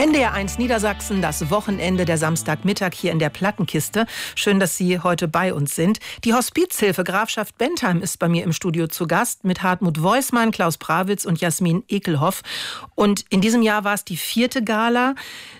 NDR1 Niedersachsen, das Wochenende, der Samstagmittag hier in der Plattenkiste. Schön, dass Sie heute bei uns sind. Die Hospizhilfe Grafschaft Bentheim ist bei mir im Studio zu Gast mit Hartmut Woismann, Klaus Prawitz und Jasmin Ekelhoff. Und in diesem Jahr war es die 4. Gala.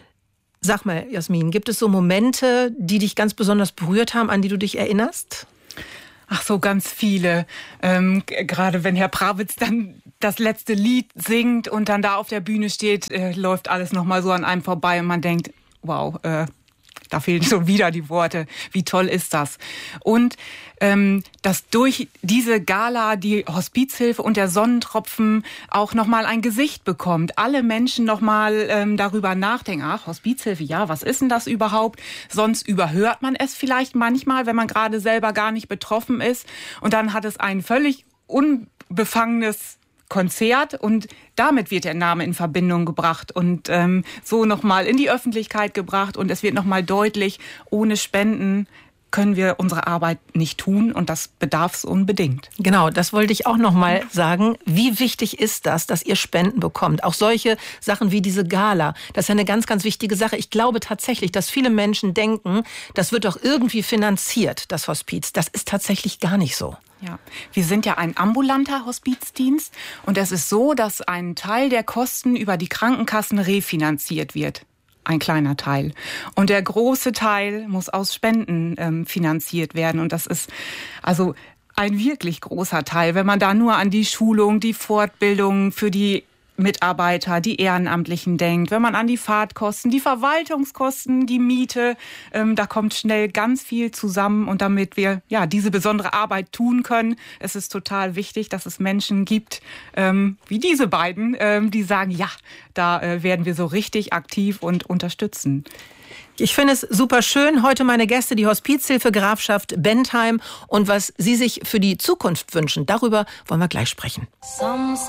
Sag mal, Jasmin, gibt es so Momente, die dich ganz besonders berührt haben, an die du dich erinnerst? Ach so, ganz viele. Gerade wenn Herr Prawitz dann das letzte Lied singt und dann da auf der Bühne steht, läuft alles nochmal so an einem vorbei und man denkt, wow, da fehlen schon wieder die Worte. Wie toll ist das? Und dass durch diese Gala die Hospizhilfe und der Sonnentropfen auch nochmal ein Gesicht bekommt. Alle Menschen nochmal darüber nachdenken, ach, Hospizhilfe, ja, was ist denn das überhaupt? Sonst überhört man es vielleicht manchmal, wenn man gerade selber gar nicht betroffen ist. Und dann hat es ein völlig unbefangenes Konzert und damit wird der Name in Verbindung gebracht und so nochmal in die Öffentlichkeit gebracht und es wird nochmal deutlich, ohne Spenden können wir unsere Arbeit nicht tun und das bedarf es unbedingt. Genau, das wollte ich auch noch mal sagen. Wie wichtig ist das, dass ihr Spenden bekommt? Auch solche Sachen wie diese Gala, das ist ja eine ganz, ganz wichtige Sache. Ich glaube tatsächlich, dass viele Menschen denken, das wird doch irgendwie finanziert, das Hospiz. Das ist tatsächlich gar nicht so. Ja, wir sind ja ein ambulanter Hospizdienst und es ist so, dass ein Teil der Kosten über die Krankenkassen refinanziert wird. Ein kleiner Teil. Und der große Teil muss aus Spenden finanziert werden. Und das ist also ein wirklich großer Teil. Wenn man da nur an die Schulung, die Fortbildung für die Mitarbeiter, die Ehrenamtlichen denkt, wenn man an die Fahrtkosten, die Verwaltungskosten, die Miete, da kommt schnell ganz viel zusammen und damit wir ja diese besondere Arbeit tun können, es ist total wichtig, dass es Menschen gibt, wie diese beiden, die sagen, ja, da werden wir so richtig aktiv und unterstützen. Ich finde es super schön. Heute meine Gäste, die Hospizhilfe Grafschaft Bentheim und was Sie sich für die Zukunft wünschen. Darüber wollen wir gleich sprechen.